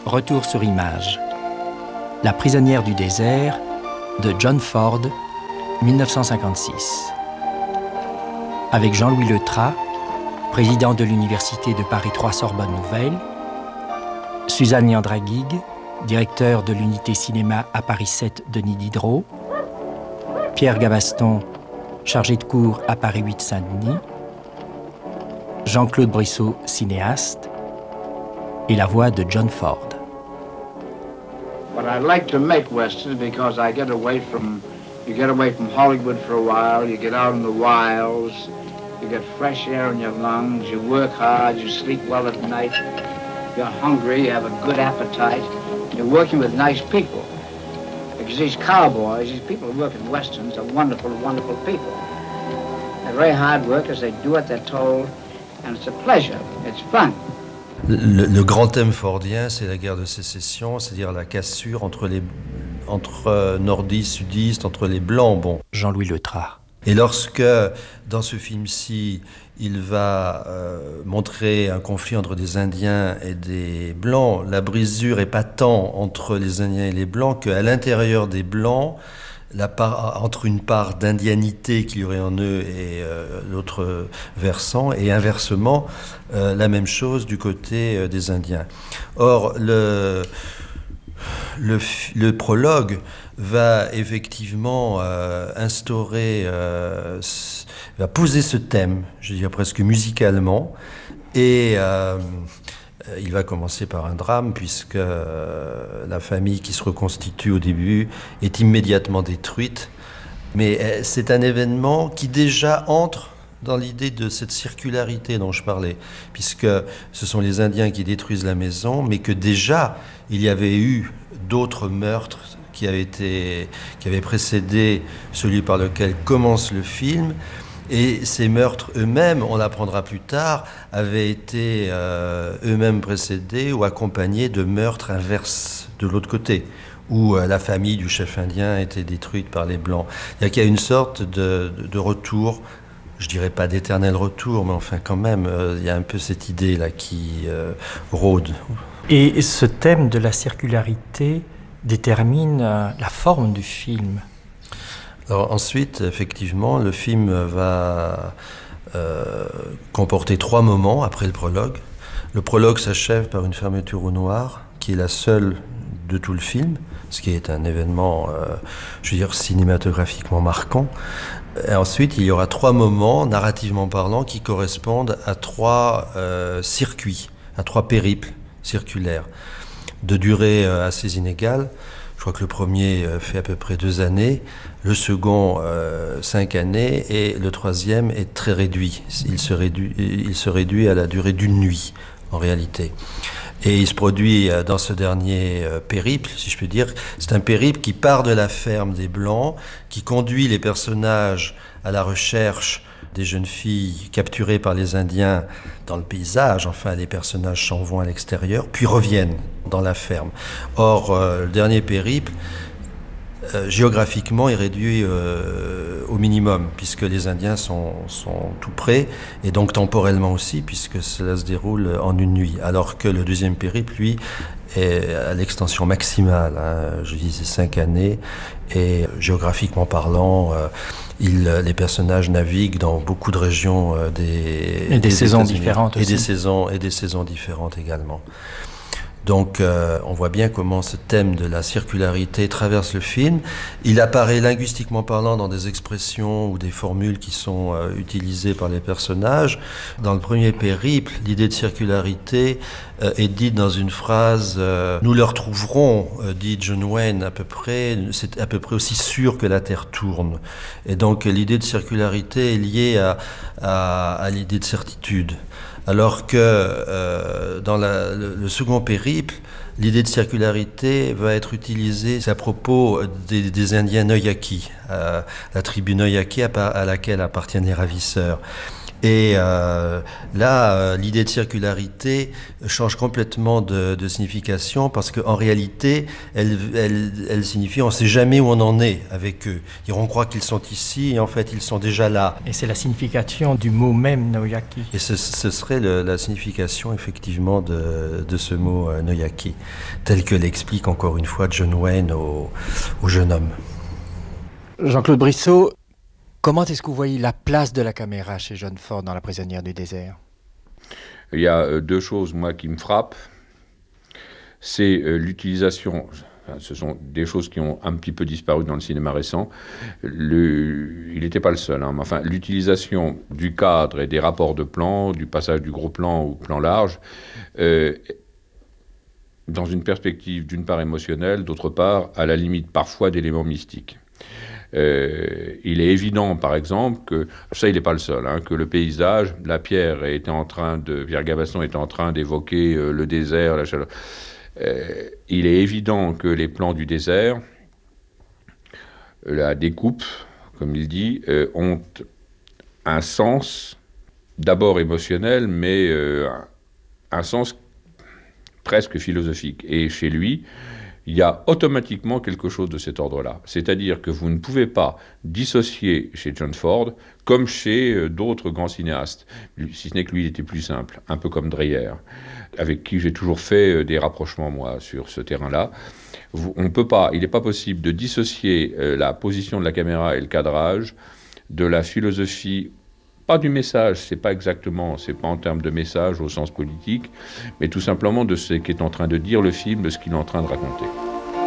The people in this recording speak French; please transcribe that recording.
Retour sur image. La prisonnière du désert de John Ford, 1956. Avec Jean-Louis Letras, président de l'Université de Paris 3 Sorbonne Nouvelle, Suzanne Leandra-Guig, directeur de l'unité cinéma à Paris 7 Denis Diderot, Pierre Gabaston, chargé de cours à Paris 8 Saint-Denis, Jean-Claude Brissot, cinéaste, et la voix de John Ford. But I like to make westerns because you get away from Hollywood for a while, you get out in the wilds, you get fresh air in your lungs, you work hard, you sleep well at night, you're hungry, you have a good appetite, you're working with nice people. Because these cowboys, these people who work in westerns are wonderful, wonderful people. They're very hard workers, they do what they're told, and it's a pleasure, it's fun. Le grand thème fordien, c'est la guerre de sécession, c'est-à-dire la cassure entre nordistes, sudistes, entre les blancs. Bon. Jean-Louis Letras. Et lorsque, dans ce film-ci, il va montrer un conflit entre des Indiens et des Blancs, la brisure est pas tant entre les Indiens et les Blancs qu'à l'intérieur des Blancs, entre une part d'indianité qu'il y aurait en eux et l'autre versant, et inversement, la même chose du côté des Indiens. Or, le prologue va effectivement va poser ce thème, je dirais presque musicalement, et il va commencer par un drame puisque la famille qui se reconstitue au début est immédiatement détruite. Mais c'est un événement qui déjà entre dans l'idée de cette circularité dont je parlais, puisque ce sont les Indiens qui détruisent la maison, mais que déjà il y avait eu d'autres meurtres qui avaient précédé celui par lequel commence le film. Et ces meurtres eux-mêmes, on l'apprendra plus tard, avaient été eux-mêmes précédés ou accompagnés de meurtres inverses de l'autre côté, où la famille du chef indien a été détruite par les Blancs. Il y a une sorte de retour, je dirais pas d'éternel retour, mais enfin quand même, il y a un peu cette idée-là qui rôde. Et ce thème de la circularité détermine la forme du film. Alors ensuite, effectivement, le film va comporter 3 moments après le prologue. Le prologue s'achève par une fermeture au noir, qui est la seule de tout le film, ce qui est un événement, je veux dire, cinématographiquement marquant. Et ensuite, il y aura 3 moments, narrativement parlant, qui correspondent à 3 circuits, à 3 périples circulaires, de durée assez inégale. Je crois que le premier fait à peu près 2 années, le second 5 années et le troisième est très réduit. Il se réduit à la durée d'une nuit en réalité. Et il se produit dans ce dernier périple, si je peux dire. C'est un périple qui part de la ferme des Blancs, qui conduit les personnages à la recherche des jeunes filles capturées par les Indiens dans le paysage, enfin les personnages s'en vont à l'extérieur, puis reviennent dans la ferme. Or, le dernier périple, géographiquement, est réduit au minimum, puisque les Indiens sont tout près, et donc temporellement aussi, puisque cela se déroule en une nuit. Alors que le deuxième périple, lui, est à l'extension maximale, je disais 5 années, et géographiquement parlant, les personnages naviguent dans beaucoup de régions des saisons différentes aussi. Et des saisons différentes également. Donc on voit bien comment ce thème de la circularité traverse le film. Il apparaît linguistiquement parlant dans des expressions ou des formules qui sont utilisées par les personnages. Dans le premier périple, l'idée de circularité est dite dans une phrase « Nous le retrouverons », dit John Wayne, c'est à peu près aussi sûr que la Terre tourne. Et donc l'idée de circularité est liée à l'idée de certitude. Alors que dans le second périple, l'idée de circularité va être utilisée à propos des Indiens Noyaki, la tribu Noyaki à laquelle appartiennent les ravisseurs. Et là, l'idée de circularité change complètement de signification parce qu'en réalité, elle signifie on ne sait jamais où on en est avec eux. On croit qu'ils sont ici et en fait, ils sont déjà là. Et c'est la signification du mot même, Noyaki. Et ce serait la signification effectivement de ce mot Noyaki, tel que l'explique encore une fois John Wayne au jeune homme. Jean-Claude Brissot, comment est-ce que vous voyez la place de la caméra chez John Ford dans La prisonnière du désert ? Il y a deux choses, moi, qui me frappent. C'est l'utilisation, ce sont des choses qui ont un petit peu disparu dans le cinéma récent. Il n'était pas le seul, hein, mais enfin, l'utilisation du cadre et des rapports de plan, du passage du gros plan au plan large, dans une perspective d'une part émotionnelle, d'autre part, à la limite parfois d'éléments mystiques. Il est évident, par exemple, que, ça il n'est pas le seul, hein, que le paysage, Pierre Gavasson était en train d'évoquer le désert, la chaleur. Il est évident que les plans du désert, la découpe, comme il dit, ont un sens d'abord émotionnel, mais un sens presque philosophique. Et chez lui, il y a automatiquement quelque chose de cet ordre-là. C'est-à-dire que vous ne pouvez pas dissocier chez John Ford, comme chez d'autres grands cinéastes, si ce n'est que lui, il était plus simple, un peu comme Dreyer, avec qui j'ai toujours fait des rapprochements, moi, sur ce terrain-là. On ne peut pas, il n'est pas possible de dissocier la position de la caméra et le cadrage de la philosophie, pas du message, c'est pas en termes de message au sens politique, mais tout simplement de ce qu'est en train de dire le film, de ce qu'il est en train de raconter.